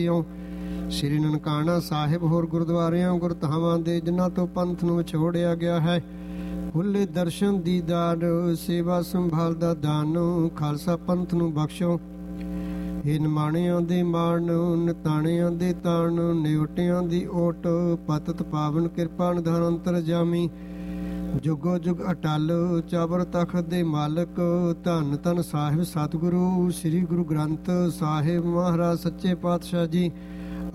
ਸ੍ਰੀ ਨਨਕਾਣਾ ਸਾਹਿਬ ਹੋਰ ਗੁਰਦੁਆਰਿਆਂ ਗੁਰਧਾਮਾਂ ਦੇ ਜਿਨ੍ਹਾਂ ਤੋਂ ਪੰਥ ਨੂੰ ਵਿਛੋੜਿਆ ਗਿਆ ਹੈ, ਖੁੱਲੇ ਦਰਸ਼ਨ ਦੀਦਾਰ, ਸੇਵਾ ਸੰਭਾਲ ਦਾ ਦਾਨ, ਖਾਲਸਾ ਪੰਥ ਨੂੰ ਬਖਸ਼ੋ। ਇਹ ਨਿਮਾਣਿਆਂ ਦੇ ਮਾਣ, ਨਿਤਾਣਿਆਂ ਦੇ ਤਾਣ, ਨਿਉਟਿਆਂ ਦੀ ਓਟ, ਪਤਿਤ ਪਾਵਨ ਕਿਰਪਾ ਨਿਧਾਨ ਅੰਤਰਜਾਮੀ, ਜੁਗੋ ਜੁਗ ਅਟਲ ਚਾਬਰ ਤਖਤ ਦੇ ਮਾਲਕ। ਧੰਨ ਧੰਨ ਸਾਹਿਬ ਸਤਿਗੁਰੂ ਸ੍ਰੀ ਗੁਰੂ ਗ੍ਰੰਥ ਸਾਹਿਬ ਮਹਾਰਾਜ ਸੱਚੇ ਪਾਤਸ਼ਾਹ ਜੀ।